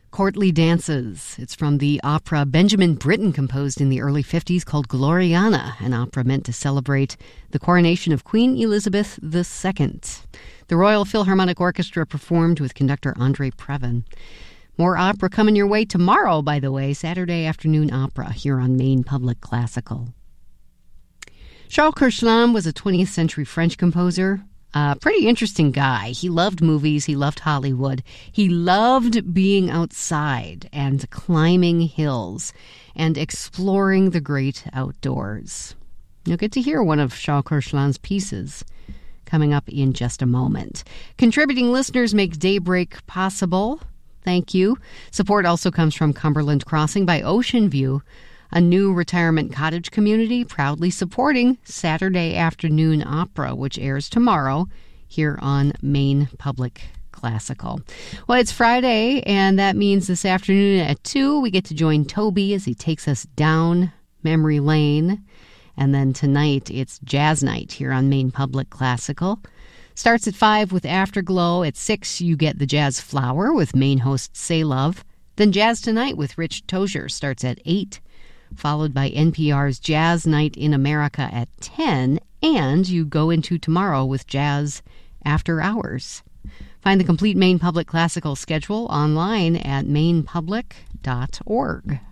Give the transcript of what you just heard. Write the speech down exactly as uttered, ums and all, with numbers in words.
Courtly Dances. It's from the opera Benjamin Britten composed in the early fifties called Gloriana, an opera meant to celebrate the coronation of Queen Elizabeth the Second. The Royal Philharmonic Orchestra performed with conductor Andre Previn. More opera coming your way tomorrow, by the way, Saturday afternoon opera here on Maine Public Classical. Charles Kerschlam was a twentieth century French composer. A pretty interesting guy. He loved movies. He loved Hollywood. He loved being outside and climbing hills and exploring the great outdoors. You'll get to hear one of Charles Kerschlam's pieces coming up in just a moment. Contributing listeners make Daybreak possible. Thank you. Support also comes from Cumberland Crossing by Ocean View, a new retirement cottage community proudly supporting Saturday Afternoon Opera, which airs tomorrow here on Maine Public Classical. Well, it's Friday, and that means this afternoon at two, we get to join Toby as he takes us down memory lane. And then tonight, it's Jazz Night here on Maine Public Classical. Starts at five with Afterglow. At six, you get the Jazz Flower with Maine host Say Love. Then Jazz Tonight with Rich Tozier starts at eight. Followed by N P R's Jazz Night in America at ten, and you go into tomorrow with Jazz After Hours. Find the complete Maine Public Classical schedule online at maine public dot org.